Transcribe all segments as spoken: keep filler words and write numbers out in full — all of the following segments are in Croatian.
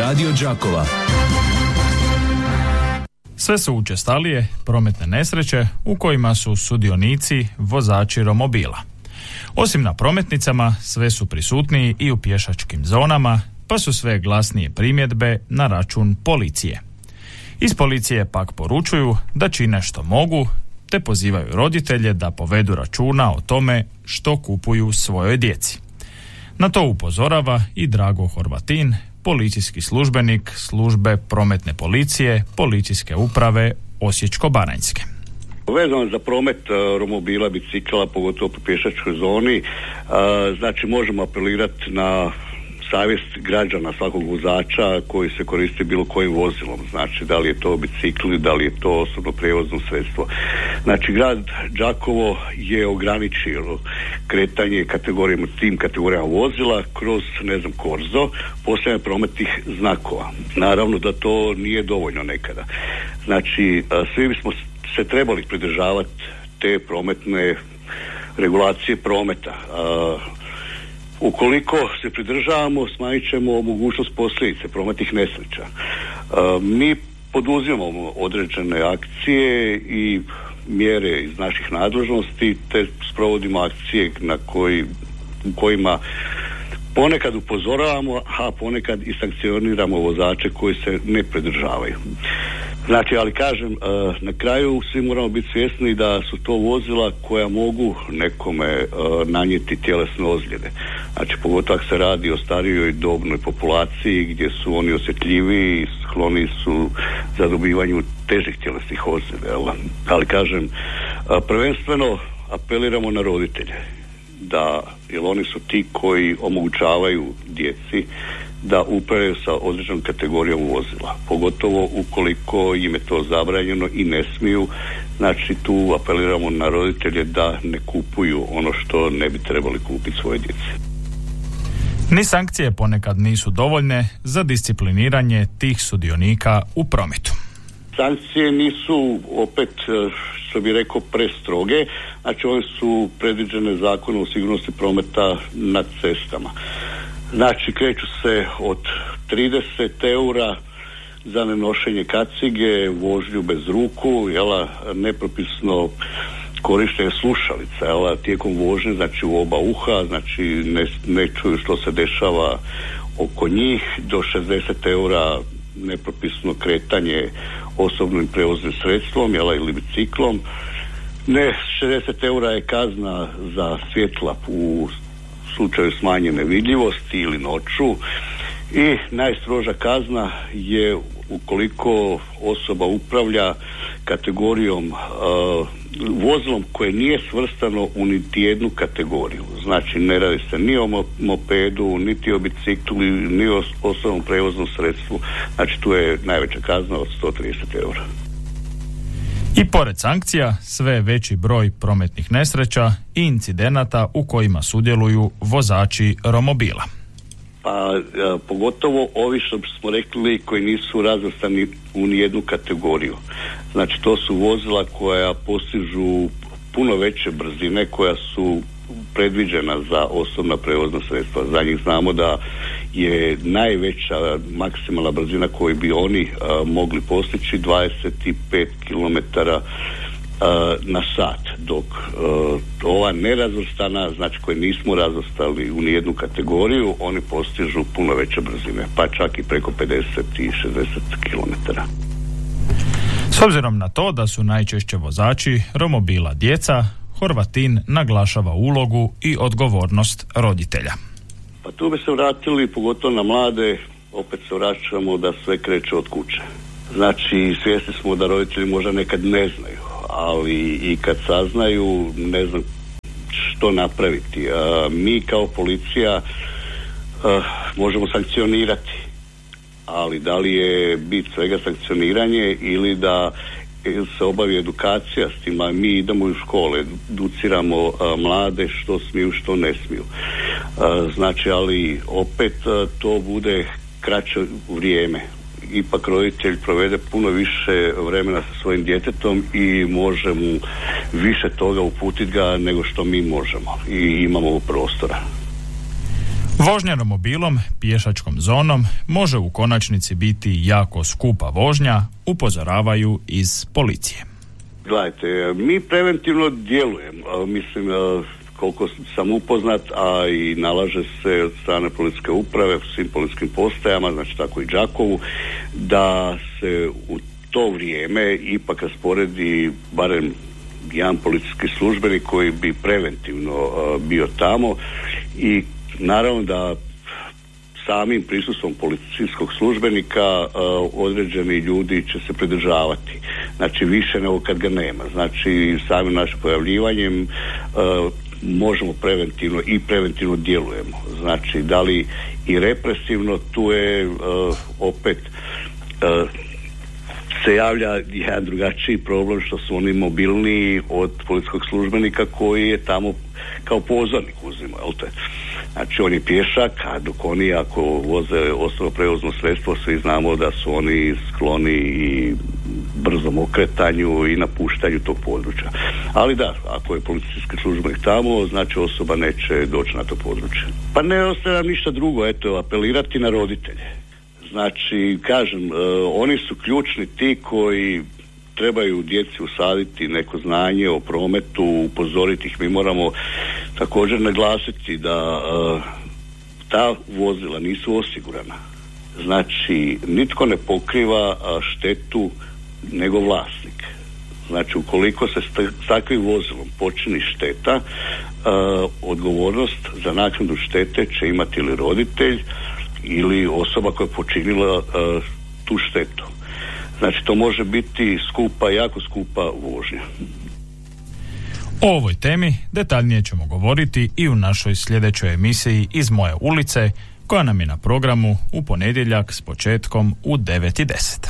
Radio Đakova. Sve su učestalije prometne nesreće u kojima su sudionici vozači romobila. Osim na prometnicama, sve su prisutniji i u pješačkim zonama, pa su sve glasnije primjedbe na račun policije. Iz policije pak poručuju da čine što mogu, te pozivaju roditelje da povedu računa o tome što kupuju svojoj djeci. Na to upozorava i Drago Horvatin, policijski službenik službe prometne policije Policijske uprave Osječko-baranjske. Vezano za promet uh, romobila, bicikla, pogotovo po pješačkoj zoni, uh, znači možemo apelirati na savjest građana, svakog vozača koji se koristi bilo kojim vozilom, znači da li je to bicikl, da li je to osobno prijevozno sredstvo. Znači grad Đakovo je ograničio kretanje kategorijama, tim kategorijama vozila kroz, ne znam, korzo, postavljanje prometnih znakova. Naravno da to nije dovoljno nekada. Znači svi bismo se trebali pridržavati te prometne regulacije prometa. Ukoliko se pridržavamo, smanjit ćemo mogućnost posljedice prometnih nesreća. E, mi poduzimamo određene akcije i mjere iz naših nadležnosti, te sprovodimo akcije na koji, u kojima ponekad upozoravamo, a ponekad i sankcioniramo vozače koji se ne pridržavaju. Znači, ali kažem, na kraju svi moramo biti svjesni da su to vozila koja mogu nekome nanijeti tjelesne ozljede. Znači, pogotovo ako se radi o starijoj dobnoj populaciji gdje su oni osjetljiviji i skloni su za dobivanju težih tjelesnih ozljeda. Ali kažem, prvenstveno apeliramo na roditelje da, jer oni su ti koji omogućavaju djeci da upravljaju sa određenom kategorijom vozila, pogotovo ukoliko im je to zabranjeno i ne smiju. Znači tu apeliramo na roditelje da ne kupuju ono što ne bi trebali kupiti svoje djeci. Ni sankcije ponekad nisu dovoljne za discipliniranje tih sudionika u prometu. Sankcije nisu, opet što bi rekao, prestroge, znači one su predviđene Zakonom o sigurnosti prometa na cestama. Znači kreću se od trideset eura za nenošenje kacige, vožnju bez ruku, jela, nepropisno korištenje slušalica, jela, tijekom vožnje, znači u oba uha, znači ne, ne čuju što se dešava oko njih, do šezdeset eura nepropisno kretanje osobnim prevoznim sredstvom, jela, ili biciklom. Ne, šezdeset eura je kazna za svjetla u slučaju smanjene vidljivosti ili noću, i najstroža kazna je ukoliko osoba upravlja kategorijom uh, vozilom koje nije svrstano u niti jednu kategoriju. Znači ne radi se ni o mopedu, niti o biciklu, ni o osobnom prevoznom sredstvu. Znači tu je najveća kazna od sto trideset eura. I pored sankcija, sve veći broj prometnih nesreća i incidenata u kojima sudjeluju vozači romobila. Pa a, pogotovo ovi što smo rekli koji nisu razvrstani u nijednu kategoriju. Znači to su vozila koja postižu puno veće brzine, koja su predviđena za osobna prevozna sredstva. Za njih znamo da je najveća maksimalna brzina koju bi oni a, mogli postići dvadeset pet kilometara na sat, dok a, ova nerazvrstana, znači koje nismo razvrstali u nijednu kategoriju, oni postižu puno veće brzine, pa čak i preko pedeset i šezdeset kilometara. S obzirom na to da su najčešće vozači romobila djeca, Horvatin naglašava ulogu i odgovornost roditelja. Pa tu bi se vratili pogotovo na mlade, opet se vraćamo da sve kreće od kuće. Znači svjesni smo da roditelji možda nekad ne znaju, ali i kad saznaju ne znam što napraviti. A, mi kao policija a, možemo sankcionirati, ali da li je bit svega sankcioniranje ili da se obavi edukacija s tim, a mi idemo u škole, educiramo a, mlade što smiju, što ne smiju. A, znači, ali opet a, to bude kraće vrijeme. Ipak roditelj provede puno više vremena sa svojim djetetom i može mu više toga uputiti ga nego što mi možemo i imamo prostora. Vožnja romobilom, pješačkom zonom može u konačnici biti jako skupa vožnja, upozoravaju iz policije. Gledajte, mi preventivno djelujemo, mislim koliko sam upoznat, a i nalaže se od strane policijske uprave u svim policijskim postajama, znači tako i Đakovu, da se u to vrijeme ipak rasporedi barem jedan policijski službenik koji bi preventivno uh, bio tamo i naravno da samim prisustvom policijskog službenika uh, određeni ljudi će se pridržavati. Znači više nego kad ga nema. Znači samim našim pojavljivanjem uh, možemo preventivno i preventivno djelujemo. Znači da li i represivno, tu je uh, opet uh, se javlja jedan drugačiji problem što su oni mobilniji od policijskog službenika koji je tamo kao pozornik uzima, jel te? Znači on je pješak, a dok oni ako voze osnovno prevozno sredstvo, svi znamo da su oni skloni i brzom okretanju i napuštanju tog područja. Ali da, ako je policijski službenik tamo, znači osoba neće doći na to područje. Pa ne ostaje nam ništa drugo, eto, apelirati na roditelje. Znači, kažem, uh, oni su ključni ti koji trebaju djeci usaditi neko znanje o prometu, upozoriti ih. Mi moramo također naglasiti da uh, ta vozila nisu osigurana. Znači, nitko ne pokriva uh, štetu nego vlasnik. Znači, ukoliko se s takvim vozilom počini šteta, uh, odgovornost za naknadu štete će imati ili roditelj ili osoba koja je počinila uh, tu štetu. Znači to može biti skupa, jako skupa vožnja. O ovoj temi detaljnije ćemo govoriti i u našoj sljedećoj emisiji Iz moje ulice, koja nam je na programu u ponedjeljak s početkom u devet i deset.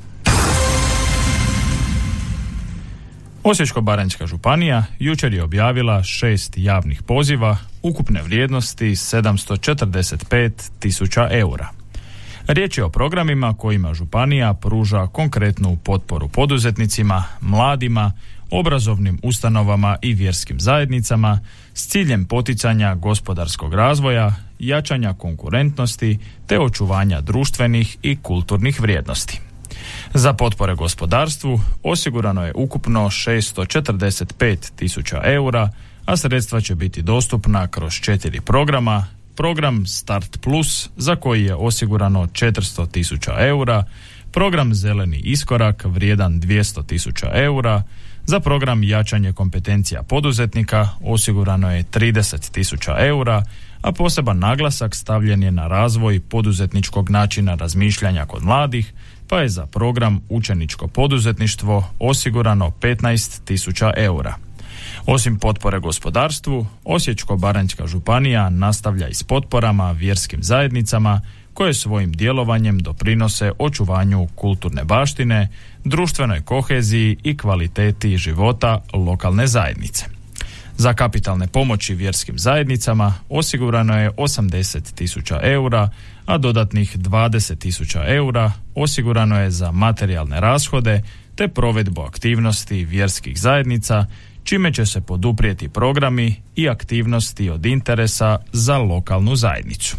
Osječko-baranjska županija jučer je objavila šest javnih poziva ukupne vrijednosti sedamsto četrdeset pet tisuća eura. Riječ je o programima kojima županija pruža konkretnu potporu poduzetnicima, mladima, obrazovnim ustanovama i vjerskim zajednicama s ciljem poticanja gospodarskog razvoja, jačanja konkurentnosti te očuvanja društvenih i kulturnih vrijednosti. Za potpore gospodarstvu osigurano je ukupno šeststo četrdeset pet tisuća eura, a sredstva će biti dostupna kroz četiri programa. Program Start Plus, za koji je osigurano četiristo tisuća eura, program Zeleni iskorak vrijedan dvjesto tisuća eura, za program Jačanje kompetencija poduzetnika osigurano je trideset tisuća eura, a poseban naglasak stavljen je na razvoj poduzetničkog načina razmišljanja kod mladih, pa je za program Učeničko poduzetništvo osigurano petnaest tisuća eura. Osim potpore gospodarstvu, Osječko-baranjska županija nastavlja i s potporama vjerskim zajednicama koje svojim djelovanjem doprinose očuvanju kulturne baštine, društvenoj koheziji i kvaliteti života lokalne zajednice. Za kapitalne pomoći vjerskim zajednicama osigurano je osamdeset tisuća eura, a dodatnih dvadeset tisuća eura osigurano je za materijalne rashode te provedbu aktivnosti vjerskih zajednica, čime će se poduprijeti programi i aktivnosti od interesa za lokalnu zajednicu.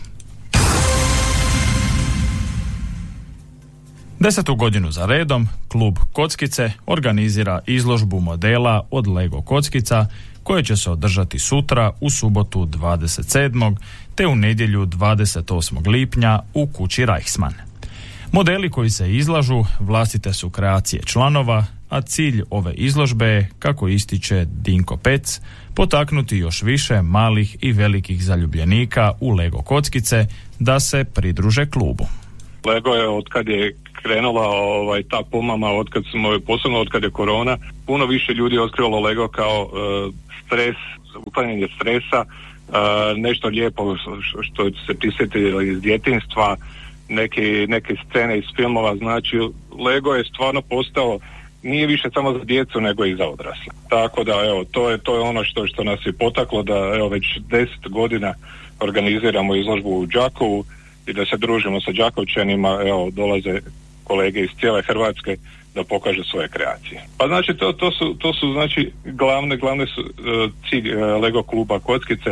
Desetu godinu za redom klub Kockice organizira izložbu modela od Lego kockica koje će se održati sutra u subotu dvadeset sedmog te u nedjelju dvadeset osmog lipnja u kući Reichsmann. Modeli koji se izlažu vlastite su kreacije članova, a cilj ove izložbe je, kako ističe Dinko Pec, potaknuti još više malih i velikih zaljubljenika u Lego kockice da se pridruže klubu. Lego je od kad je krenula ovaj, ta pomama, od kad smo, posebno od kad je korona, puno više ljudi je otkrilo Lego kao uh, stres, uklanjanje stresa, uh, nešto lijepo što se prisjetilo iz djetinjstva, neke, neke scene iz filmova. Znači Lego je stvarno postao, nije više samo za djecu nego i za odrasle. Tako da evo, to je, to je ono što, što nas je potaklo da evo već deset godina organiziramo izložbu u Đakovu i da se družimo sa Đakovčanima. Evo, dolaze kolege iz cijele Hrvatske da pokažu svoje kreacije. Pa znači to, to su, to su znači glavne, glavne su uh, cilj uh, Lego kluba Kockice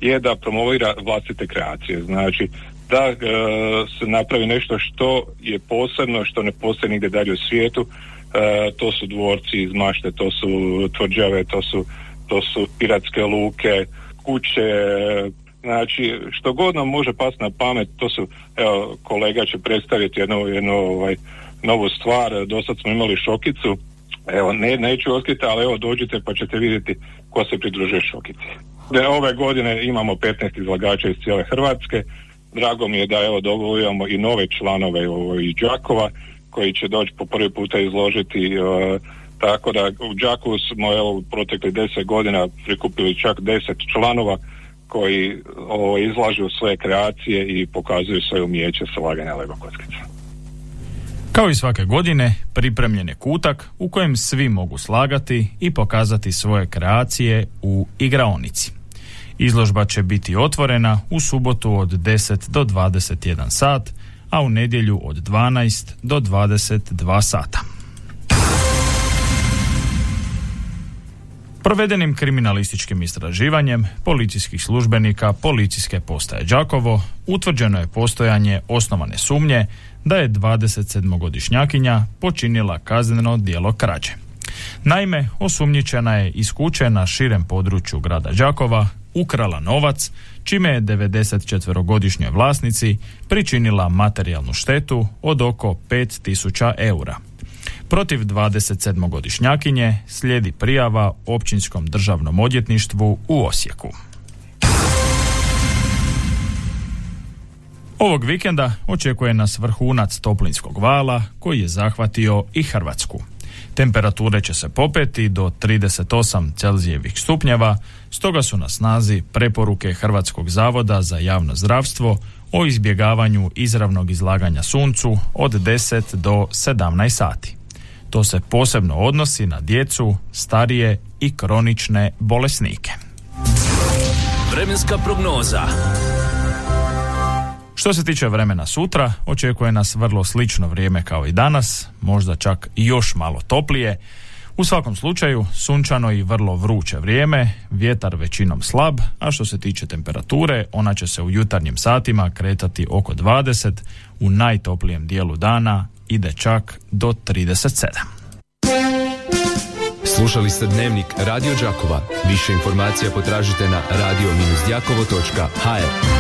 je da promovira vlastite kreacije. Znači da e, se napravi nešto što je posebno, što ne postoji nigdje dalje u svijetu. E, to su dvorci iz mašte, to su tvrđave, to su, to su piratske luke, kuće, znači što god nam može pasti na pamet. To su, evo, kolega će predstaviti jednu, jednu ovaj, novu stvar. Dosad smo imali šokicu, evo, ne, neću otkriti, ali evo, dođite pa ćete vidjeti ko se pridružuje šokici. De, ove godine imamo petnaest izlagača iz cijele Hrvatske. Drago mi je da evo dovolujemo i nove članove ovo, iz Đakova koji će doći po prvi puta izložiti, uh, tako da u Đakovu smo evo u proteklih deset godina prikupili čak deset članova koji ovo, izlažu svoje kreacije i pokazuju svoje umijeće slaganja Lego kockica. Kao i svake godine, pripremljen je kutak u kojem svi mogu slagati i pokazati svoje kreacije u igraonici. Izložba će biti otvorena u subotu od deset do dvadeset jedan sat, a u nedjelju od dvanaest do dvadeset dva sata. Provedenim kriminalističkim istraživanjem policijskih službenika Policijske postaje Đakovo utvrđeno je postojanje osnovane sumnje da je dvadesetsedmogodišnjakinja počinila kazneno djelo krađe. Naime, osumnjičena je iz kuće na širem području grada Đakova ukrala novac, čime je devedesetčetverogodišnjoj vlasnici pričinila materijalnu štetu od oko pet tisuća eura. Protiv dvadesetsedmogodišnjakinje slijedi prijava Općinskom državnom odvjetništvu u Osijeku. Ovog vikenda očekuje nas vrhunac toplinskog vala koji je zahvatio i Hrvatsku. Temperature će se popeti do trideset osam Celzijevih stupnjeva, stoga su na snazi preporuke Hrvatskog zavoda za javno zdravstvo o izbjegavanju izravnog izlaganja suncu od deset do sedamnaest sati. To se posebno odnosi na djecu, starije i kronične bolesnike. Vremenska prognoza. Što se tiče vremena sutra, očekuje nas vrlo slično vrijeme kao i danas, možda čak i još malo toplije. U svakom slučaju, sunčano i vrlo vruće vrijeme, vjetar većinom slab, a što se tiče temperature, ona će se u jutarnjim satima kretati oko dvadeset, u najtoplijem dijelu dana ide čak do trideset sedam. Slušali ste Dnevnik Radio Đakova. Više informacija potražite na radio dash đakovo točka ha er.